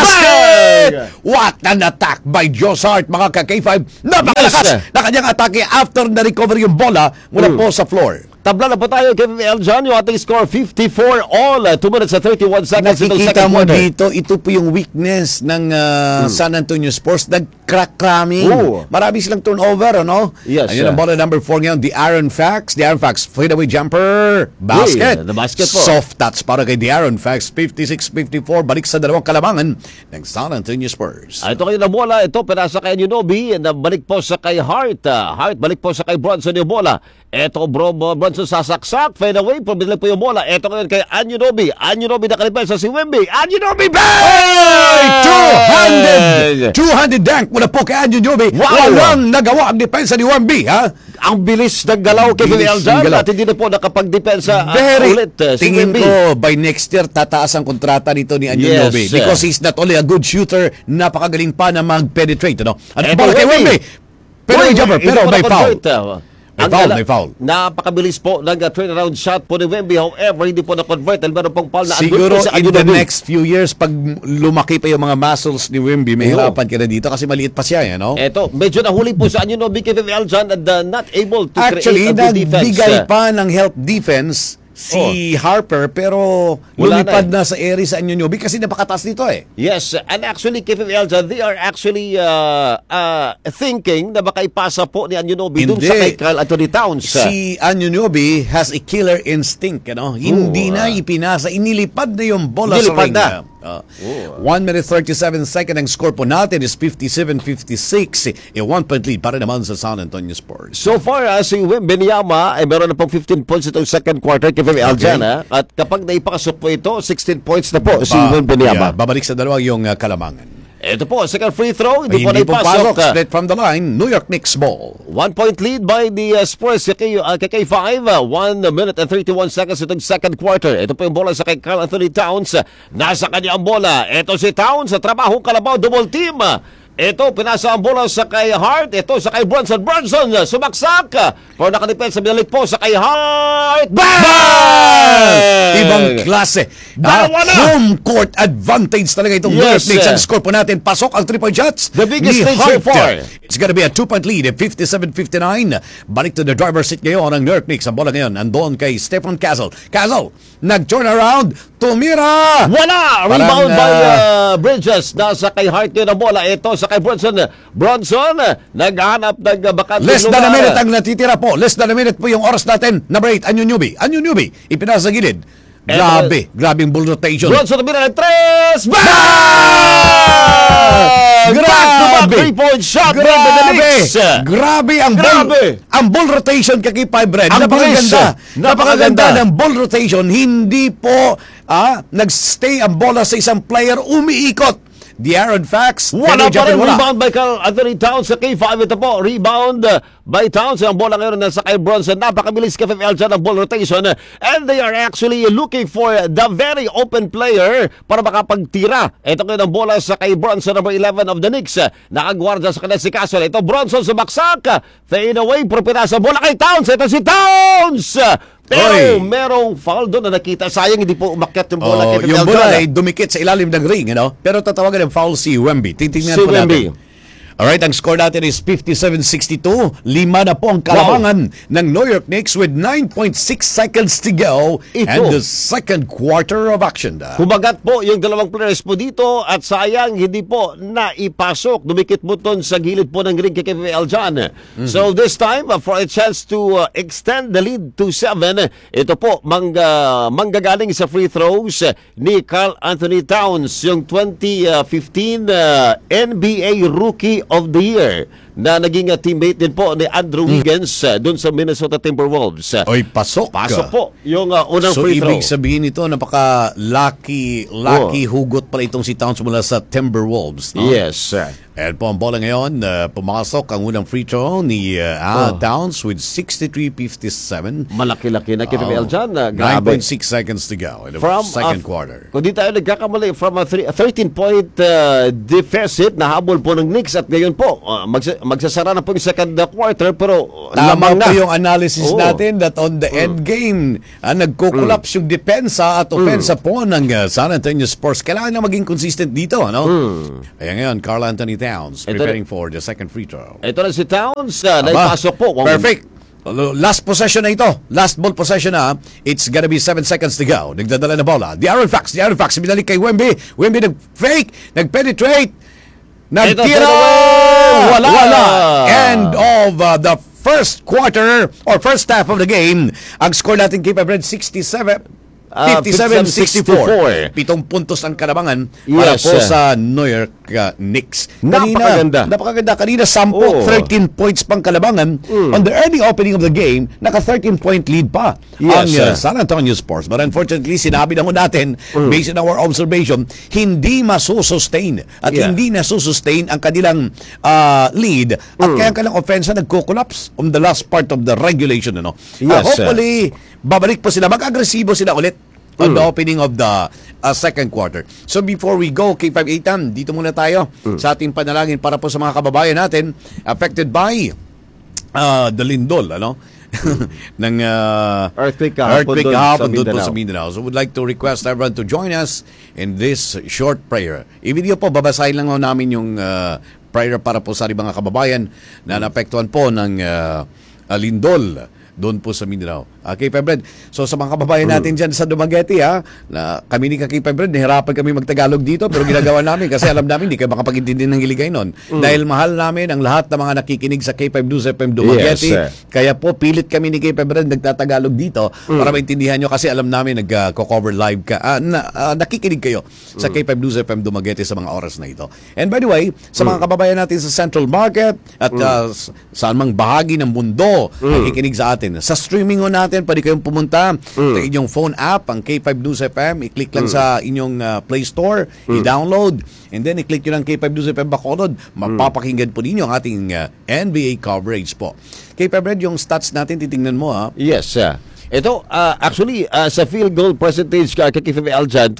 Basket! What an attack by Josart, mga ka-K5. Napakalakas Yes. na kanyang atake after na-recover yung bola mula po sa floor. Tabla na po tayo kay FML John. Yung ating score, 54 all. 2 minutes and 31 seconds. itong Nakikita second mo quarter. dito, ito po yung weakness ng San Antonio Spurs. Nag-crack-cramming. Oo. Marami silang turnover, ano? Yes, Ayun ang bola number 4 ngayon, De'Aaron Fox. De'Aaron Fox, fadeaway jumper. Basket. the basket po. Soft touch para kay De'Aaron Fox. 56-54. Balik sa dalawang kalamangan ng San Antonio Spurs. Ito kayo na bola. Ito, pinasa kay Anunoby. Balik po sa kay Hart. Hart, balik po sa kay Bronson yung bola. Ito, Bronson sasaksak. Fade away. Pabili po yung bola. Ito ngayon kay Anunoby. Anunoby nakalipensa si Wemby. Anunoby bang! Two-handed dunk mula po kay Anunoby. Wow! Walang nagawa ang depensa ni Wemby, ha? Ang bilis ng galaw kay Bilis FML ng John. galaw. At hindi na po nakapagdepensa Very. ulit. Si Tingin Wemby. ko, by next year, tataas ang kontrata nito ni Anunoby. Yes. Because he's not only a good shooter, napakagaling pa na mag-penetrate. Ano? At Eto, ball kay Wemby. Wemby. Pero may jumper, Hindi pero po may foul. na-convert. May foul. Napakabilis po ng turnaround shot po ni Wemby. However, hindi po na-convert. Meron pong foul na andun Siguro po sa in the Anunoby. next few years, pag lumaki pa yung mga muscles ni Wemby, may Oo. hirapan ka na dito kasi maliit pa siya, no? Eto, medyo nahuli po sa Anunoby kay FML John and not able to Actually, create a good defense. nagbigay pa ng help defense si Harper, pero Wala lumipad na na sa area sa Anunoby kasi napakataas nito eh. Yes, and actually, kay FML John, they are actually thinking na baka ipasa po ni Anunoby dun Hindi. sa kay Karl Anthony Towns. Si Anunoby has a killer instinct, ano? Hindi na ipinasa, inilipad na yung bola sa Inilipad ring. na. 1 minute 37 second ang score po natin is 57-56. A 1-point lead para naman sa San Antonio Spurs. So far, si Wembanyama ay meron na pong 15 points itong second quarter kay FML John. At kapag naipakasok po ito, 16 points na po si Wembanyama. Babalik sa dalawa yung kalamangan. Ito po, second free throw, hindi po Hindi po naipasok. pasok. Straight from the line, New York Knicks ball. 1-point lead by the Spurs kay K5. 1 minute and 31 seconds itong second quarter. Ito po yung bola sa kay Karl Anthony Towns. Nasa kanya ang bola. Ito si Towns sa trabahong kalabaw, double team. Ito, pinasa ang bola sa kay Hart. Ito sa kay Bronson. Bronson, sumaksak. Pero nakadepensa, binalik po sa kay Hart. Bang! Ibang klase. Dalawa na! Home court advantage talaga itong New York Yes, Knicks. Ang score po natin, pasok ang 3-point shots. The biggest ni lead so Hart. far. It's gonna be a 2-point lead at 57-59. Balik to the driver's seat ngayon ang New York Knicks. Ang bola ngayon, andon kay Stephen Castle. Castle, nag-turn around, tumira! Wala! Rebound by Bridges. Nasa kay Hart yun ang bola. Ito sa kay Bronson. Bronson, naghahanap ng bakanteng Less than a minute lugar. ang natitira po. Less than a minute po yung oras natin. Number 8, Anunoby. Anunoby, ipinasa sa gilid. Grabing ball rotation. Bronson tumira ng 3. Back-to-back 3-point shot. Grabe ang ball rotation kay Red. Ang bilis. Napakaganda ng ball rotation. Hindi po nagstay ang bola sa isang player, umiikot. De'Aaron Fox. Wala pa rin. Rebound by Karl Anthony Towns sa K5. Ito po, rebound by Towns. Ang bola ngayon nasa kay Bronson. Napakabilis KFL dyan ang ball rotation. And they are actually looking for the very open player para makapagtira. Ito ngayon ang bola sa kay Bronson, number 11 of the Knicks. Nakagwarda sa kanila si Castle. Ito Bronson sa baksak. Fade away. Propinasa bola kay Towns. Ito si Towns. Pero merong foul doon na nakita. Sayang hindi po umakyat yung bola. Yung bola ay dumikit sa ilalim ng ring. Pero tatawagan ng foul si Wemby. Titingnan po natin. Alright, ang score natin is 57-62. 5 na po ang kalamangan ng New York Knicks with 9.6 seconds to go and the second quarter of action. Kumagat po yung dalawang players po dito at sayang hindi po naipasok. Dumikit po ton sa gilid po ng ring kay KFL dyan. So this time, for a chance to extend the lead to 7, ito po manggagaling sa free throws ni Karl Anthony Towns, yung 2015 NBA Rookie of the Year na naging teammate din po ni Andrew Wiggins dun sa Minnesota Timberwolves. Pasok po yung unang free throw. So ibig sabihin ito, napaka-lucky hugot pala itong si Towns mula sa Timberwolves. No? Yes. And po ang bola ngayon, pumasok ang unang free throw ni Towns with 63-57. Malaki-laki na KFL dyan. Grabe. 9.6 seconds to go in the second quarter. Kung di tayo nagkakamali, from a 13-point deficit na habol po ng Knicks at ngayon po, magsasara na po yung second quarter pero lamang na. Tama po yung analysis natin that on the end game, nagko-collapse yung depensa at ofensa po ng San Antonio Spurs. Kailangan na maging consistent dito. Ayan ngayon, Karl Anthony Towns preparing for the second free throw. Ito na si Towns, naipasok po. Perfect. Last possession na ito. Last ball possession na. It's gonna be 7 seconds to go. Nagdadala na bola. De'Aaron Fox. Binalik kay Wemby. Wemby nag-fake. Nag-penetrate. Nagtira. Wala. End of the first quarter or first half of the game. Ang score natin kay Red 57-64. 7 puntos ang kalamangan para po sa New York Knicks. Napakaganda. Kanina 13 points pang kalamangan. On the early opening of the game, naka 13-point lead pa ang San Antonio Spurs. But unfortunately, sinabi na ho natin, based on our observation, hindi masusustain at hindi nasusustain ang kanilang lead at kaya ang kanilang offense nagko-collapse on the last part of the regulation. Hopefully, babalik po sila. Mag-agresibo sila ulit on the opening of the second quarter. So before we go, K5-8, dito muna tayo sa ating panalangin para po sa mga kababayan natin affected by the lindol, ng earthquake kahapon doon po sa Mindanao. So would like to request everyone to join us in this short prayer. I-video po, babasahin lang namin yung prayer para po sa mga kababayan na naapektuhan po ng lindol doon po sa Mindanao. K5 so sa mga kababayan natin dyan sa Dumaguete, na kami ni K5 nahirapan kami magtagalog dito pero ginagawa namin kasi alam namin hindi kayo makapag-intindi ng hiligay nun. Dahil mahal namin ang lahat ng mga nakikinig sa K5 News FM Dumaguete. Kaya po pilit kami ni K5 nagtatagalog dito para maintindihan nyo kasi alam namin nagko-cover live ka. Nakikinig kayo sa K5 News FM Dumaguete sa mga oras na ito. And by the way, sa mga kababayan natin sa Central Market at saan mang bahagi ng mundo nakikinig sa atin, sa streaming natin, pwede kayong pumunta sa inyong phone app, ang K5 News FM, i-click lang sa inyong Play Store, i-download, and then i-click nyo lang K5 News FM Bacolod, mapapakinggan po ninyo ang ating NBA coverage po. K5 yung stats natin, titingnan mo Yes, ito, actually, sa field goal percentage kay KFL dyan,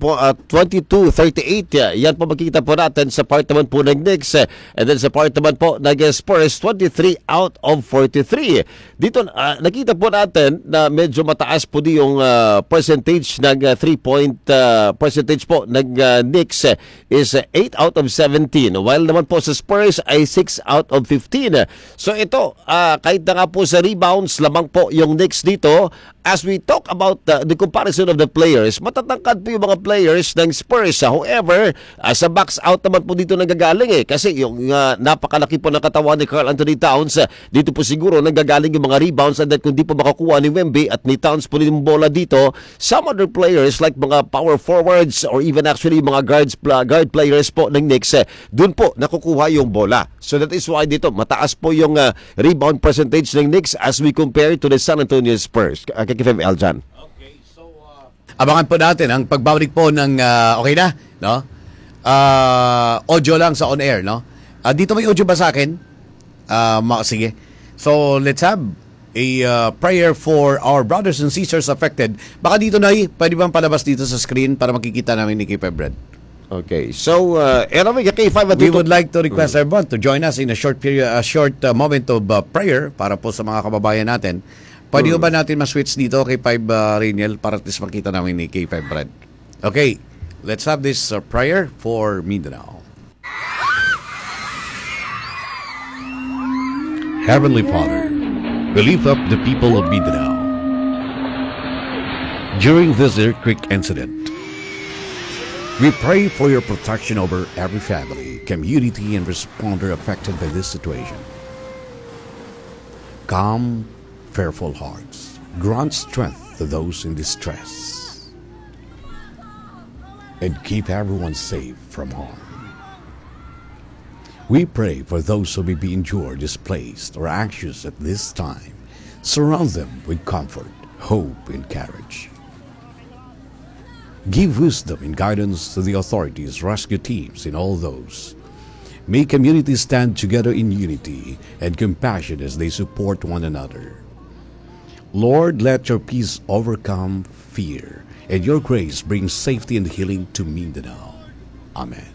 22-38. Yan po makikita po natin sa part naman po ng Knicks. And then sa part naman po ng Spurs, 23 out of 43. Dito, nakita po natin na medyo mataas po di yung percentage ng 3-point percentage po ng Knicks is 8 out of 17. While naman po sa Spurs ay 6 out of 15. So ito, kahit na nga po sa rebounds lamang po yung Knicks dito, dito, as we talk about the comparison of the players, matatangkad po yung mga players ng Spurs. However, sa box out naman po dito nanggagaling kasi yung napakalaki po ng katawan ni Karl Anthony Towns, dito po siguro nanggagaling yung mga rebounds, and then kung di po makakuha ni Wemby at ni Towns po yung bola dito, some other players like mga power forwards or even actually mga guard players po ng Knicks, dun po nakukuha yung bola. So that is why dito mataas po yung rebound percentage ng Knicks as we compare to the San Antonio Spurs. Kay Eljan. Okay, so abangan po natin ang pagbabalik po ng okay na, no? Audio lang sa on air, no? Dito may audio ba sa akin? Sige. So let's have a prayer for our brothers and sisters affected. Baka dito na pwede bang palabas dito sa screen para makikita namin ni K5 Brad? Okay. So, we would like to request everyone to join us in a short moment of prayer para po sa mga kababayan natin. Pwede ba natin ma-switch dito kay 5 Raniel para at least makita namin ni K5 Brad? Okay. Let's have this prayer for Mindanao. Heavenly Father, we lift up the people of Mindanao. During this earthquake incident, we pray for your protection over every family, community, and responder affected by this situation. Calm fearful hearts, grant strength to those in distress, and keep everyone safe from harm. We pray for those who may be injured, displaced, or anxious at this time. Surround them with comfort, hope, and courage. Give wisdom and guidance to the authorities, rescue teams, and all those. May communities stand together in unity and compassion as they support one another. Lord, let your peace overcome fear, and your grace bring safety and healing to Mindanao. Amen.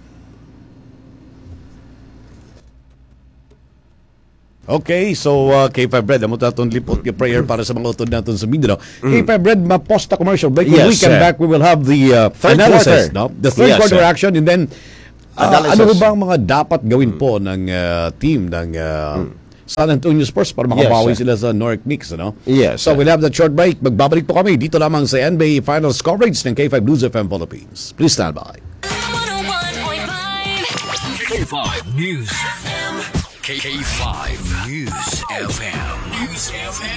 Okay, so K5 Brad, amo tatong lipot yung prayer para sa mga utod natin sa Mindanao. K5 Brad, ma-post a commercial break. When we come back, we will have the analysis, no? The third quarter action, and then ano ba ang mga dapat gawin po ng team ng San Antonio Spurs para makabawi sila sa New York Knicks, ano? Yes. So we'll have that short break. Magbabalik po kami dito lamang sa NBA Finals coverage ng K5 News FM Philippines. Please stand by. 101.5 K5 News FM. K5 News FM.